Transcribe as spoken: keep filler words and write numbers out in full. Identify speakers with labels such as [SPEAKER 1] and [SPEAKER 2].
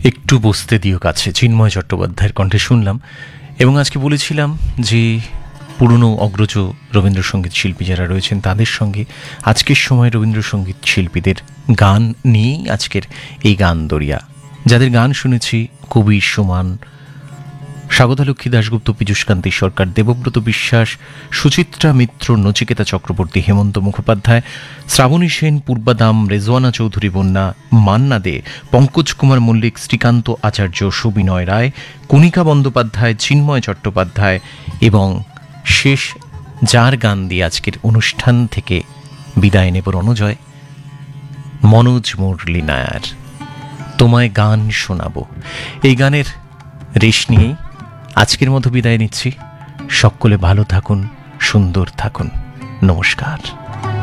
[SPEAKER 1] একটু বসতে দিও কাছে চিন্ময় চট্টোপাধ্যায়ের কণ্ঠে শুনলাম। এবং আজকে বলেছিলাম যে পুরনো অগ্রজ রবীন্দ্রসঙ্গীত শিল্পী যারা রয়েছেন তাদের সঙ্গে আজকের সময় রবীন্দ্রসঙ্গীত শিল্পীদের গান নিয়েই আজকের এই গান দরিয়া। যাদের গান শুনেছি কবির সুমন, স্বাগতালক্ষ্মী দাশগুপ্ত, পীযূষকান্তি সরকার, দেবব্রত বিশ্বাস, সুচিত্রা মিত্র, নচিকেতা চক্রবর্তী, হেমন্ত মুখোপাধ্যায়, শ্রাবণী সেন, পূর্বাদাম, রেজওয়ানা চৌধুরী বন্যা, মান্না দে, পঙ্কজ কুমার মল্লিক, শ্রীকান্ত আচার্য, সুবিনয় রায়, কণিকা বন্দ্যোপাধ্যায়, চিন্ময় চট্টোপাধ্যায় এবং শেষ যার গান দিয়ে আজকের অনুষ্ঠান থেকে বিদায় নেব রণজয়, মনোজ মুরলী নায়ার। তোমায় গান শোনাবো, এই গানের রেশ নিয়েই আজকের মতো বিদায় নিচ্ছি। সকলে ভালো থাকুন, সুন্দর থাকুন, নমস্কার।